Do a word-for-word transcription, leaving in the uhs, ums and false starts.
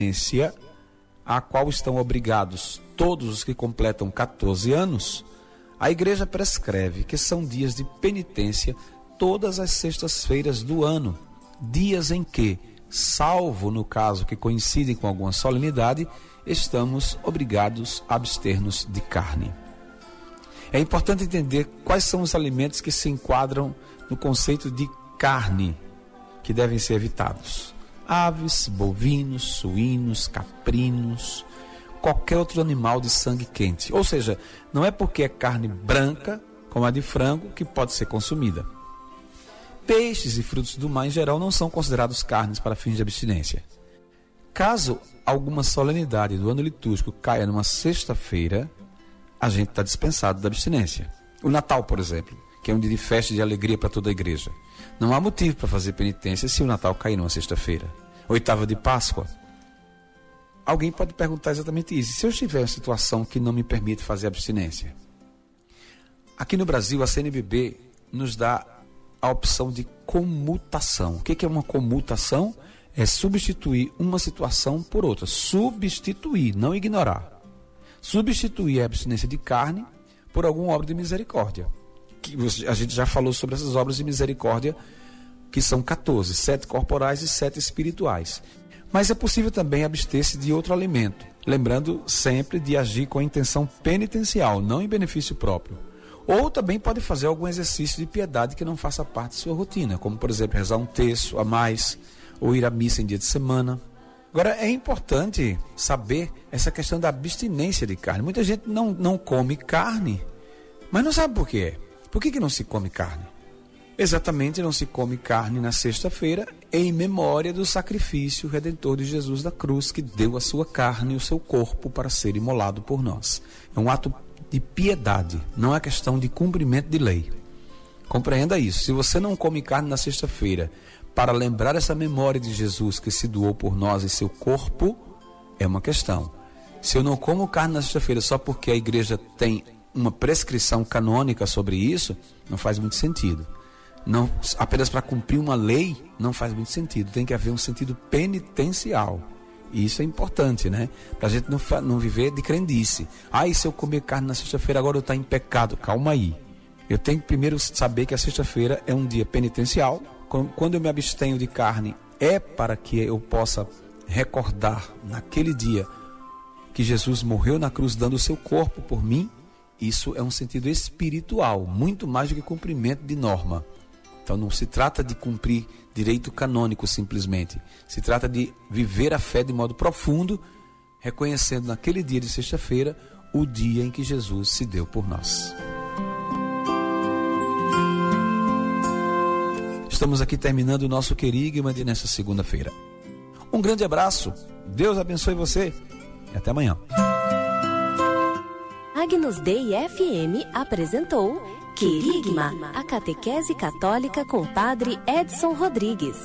abstinência a qual estão obrigados todos os que completam catorze anos, a igreja prescreve que são dias de penitência todas as sextas-feiras do ano, dias em que, salvo no caso que coincidem com alguma solenidade, estamos obrigados a abster-nos de carne. É importante entender quais são os alimentos que se enquadram no conceito de carne, que devem ser evitados. Aves, bovinos, suínos, caprinos, qualquer outro animal de sangue quente. Ou seja, não é porque é carne branca, como a de frango, que pode ser consumida. Peixes e frutos do mar, em geral, não são considerados carnes para fins de abstinência. Caso alguma solenidade do ano litúrgico caia numa sexta-feira, a gente está dispensado da abstinência. O Natal, por exemplo, que é um dia de festa e de alegria para toda a igreja. Não há motivo para fazer penitência se o Natal cair numa sexta-feira. Oitava de Páscoa. Alguém pode perguntar exatamente isso. Se eu estiver em uma situação que não me permite fazer abstinência? Aqui no Brasil, a C N B B nos dá a opção de comutação. O que é uma comutação? É substituir uma situação por outra. Substituir, não ignorar. Substituir a abstinência de carne por alguma obra de misericórdia. Que a gente já falou sobre essas obras de misericórdia, que são catorze, sete corporais e sete espirituais. Mas é possível também abster-se de outro alimento, lembrando sempre de agir com a intenção penitencial, não em benefício próprio. Ou também pode fazer algum exercício de piedade que não faça parte de sua rotina, como por exemplo rezar um terço a mais, ou ir à missa em dia de semana. Agora, é importante saber essa questão da abstinência de carne. Muita gente não, não come carne, mas não sabe por quê. Por que, que não se come carne? Exatamente, não se come carne na sexta-feira em memória do sacrifício redentor de Jesus da cruz, que deu a sua carne e o seu corpo para ser imolado por nós. É um ato de piedade, não é questão de cumprimento de lei. Compreenda isso. Se você não come carne na sexta-feira para lembrar essa memória de Jesus que se doou por nós e seu corpo, é uma questão. Se eu não como carne na sexta-feira só porque a igreja tem uma prescrição canônica sobre isso, não faz muito sentido. Não, apenas para cumprir uma lei, não faz muito sentido. Tem que haver um sentido penitencial. E isso é importante, né? Para a gente não, não viver de crendice. Ah, e se eu comer carne na sexta-feira, agora eu estou em pecado. Calma aí. Eu tenho que primeiro saber que a sexta-feira é um dia penitencial. Quando eu me abstenho de carne, é para que eu possa recordar naquele dia que Jesus morreu na cruz dando o seu corpo por mim. Isso é um sentido espiritual, muito mais do que cumprimento de norma. Então não se trata de cumprir direito canônico simplesmente. Se trata de viver a fé de modo profundo, reconhecendo naquele dia de sexta-feira o dia em que Jesus se deu por nós. Estamos aqui terminando o nosso querigma de nesta segunda-feira. Um grande abraço, Deus abençoe você e até amanhã. Agnus Dei F M apresentou Querigma, a catequese católica com o padre Edson Rodrigues.